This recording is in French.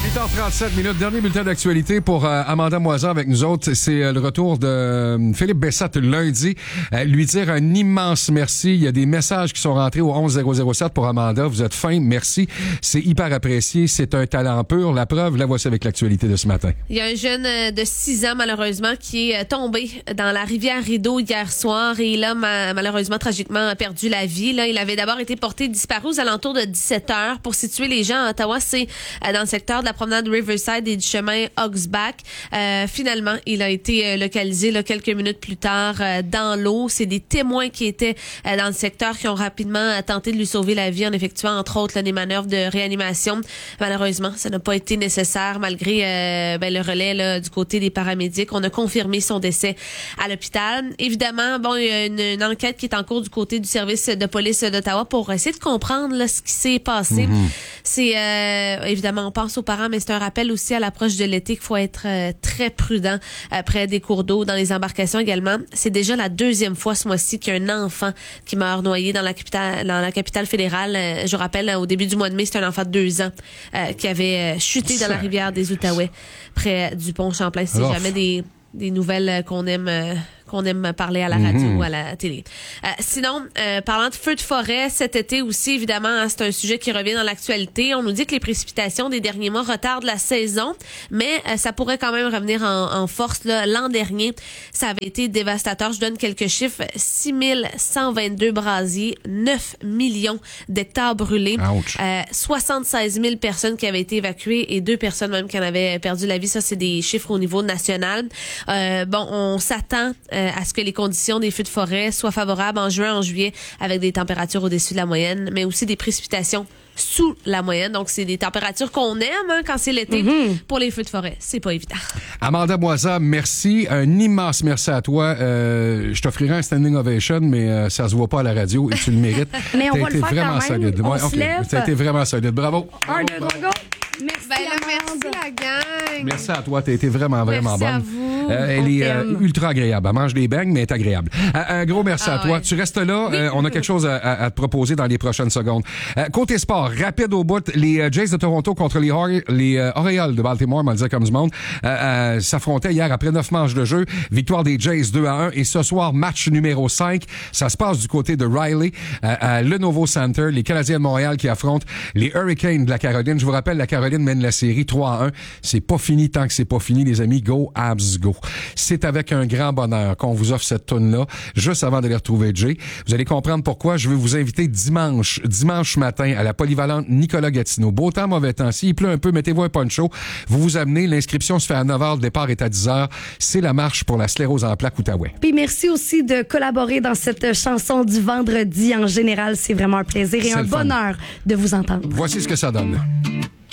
8h37, dernier bulletin d'actualité pour Amanda Moisan avec nous autres. C'est le retour de Philippe Bessette lundi. Lui dire un immense merci. Il y a des messages qui sont rentrés au 11007 pour Amanda. Vous êtes fin, merci. C'est hyper apprécié. C'est un talent pur. La preuve, la voici avec l'actualité de ce matin. Il y a un jeune de 6 ans, malheureusement, qui est tombé dans la rivière Rideau hier soir et il a malheureusement, tragiquement perdu la vie. Là, il avait d'abord été porté disparu aux alentours de 17h. Pour situer les gens à Ottawa, c'est dans le secteur de la promenade Riverside et du chemin Hogsback. Finalement, il a été localisé quelques minutes plus tard dans l'eau. C'est des témoins qui étaient dans le secteur qui ont rapidement tenté de lui sauver la vie en effectuant, entre autres, des manœuvres de réanimation. Malheureusement, ça n'a pas été nécessaire malgré le relais du côté des paramédics. On a confirmé son décès à l'hôpital. Évidemment, il y a une enquête qui est en cours du côté du service de police d'Ottawa pour essayer de comprendre ce qui s'est passé. C'est évidemment, on pense aux parents, mais c'est un rappel aussi à l'approche de l'été qu'il faut être très prudent près des cours d'eau, dans les embarcations également. C'est déjà la deuxième fois ce mois-ci qu'il y a un enfant qui meurt noyé dans la capitale fédérale. Je rappelle, au début du mois de mai, c'est un enfant de 2 ans qui avait chuté dans la rivière des Outaouais, près du pont Champlain. C'est jamais des nouvelles qu'on aime parler à la radio ou à la télé. Sinon, parlant de feux de forêt, cet été aussi, évidemment, c'est un sujet qui revient dans l'actualité. On nous dit que les précipitations des derniers mois retardent la saison, mais ça pourrait quand même revenir en force. L'an dernier, ça avait été dévastateur. Je donne quelques chiffres. 6122 brasiers, 9 millions d'hectares brûlés, 76 000 personnes qui avaient été évacuées et 2 personnes même qui en avaient perdu la vie. Ça, c'est des chiffres au niveau national. On s'attend à ce que les conditions des feux de forêt soient favorables en juin, en juillet, avec des températures au-dessus de la moyenne, mais aussi des précipitations sous la moyenne. Donc, c'est des températures qu'on aime quand c'est l'été. Pour les feux de forêt, c'est pas évident. Amanda Moisan, merci. Un immense merci à toi. Je t'offrirai un standing ovation, mais ça se voit pas à la radio et tu le mérites. Mais on va le faire vraiment quand même. solide. T'as été vraiment solide. Bravo. Un, deux, trois, go. Merci, merci la gang. Merci à toi. T'as été vraiment bonne. Merci à vous. Elle est ultra agréable. Elle mange des beignes, mais elle est agréable. Un gros merci à toi. Ouais. Tu restes là. Oui. On a quelque chose à te proposer dans les prochaines secondes. Côté sport, rapide au bout, les Jays de Toronto contre les Orioles de Baltimore, on va le dire comme du monde, s'affrontaient hier après 9 manches de jeu. Victoire des Jays 2-1. Et ce soir, match numéro 5. Ça se passe du côté de Riley, à Lenovo Center. Les Canadiens de Montréal qui affrontent les Hurricanes de la Caroline. Je vous rappelle, la Caroline mène la série 3-1. C'est pas fini tant que c'est pas fini, les amis. Go, Habs, go. C'est avec un grand bonheur qu'on vous offre cette toune-là, juste avant d'aller retrouver Jay. Vous allez comprendre pourquoi. Je vais vous inviter dimanche matin à la polyvalente Nicolas Gatineau. Beau temps, mauvais temps. S'il pleut un peu, mettez-vous un poncho. Vous vous amenez. L'inscription se fait à 9h. Le départ est à 10h. C'est la marche pour la sclérose en plaques Outaouais. Puis merci aussi de collaborer dans cette chanson du vendredi. En général, c'est vraiment un plaisir et un bonheur de vous entendre. Voici ce que ça donne.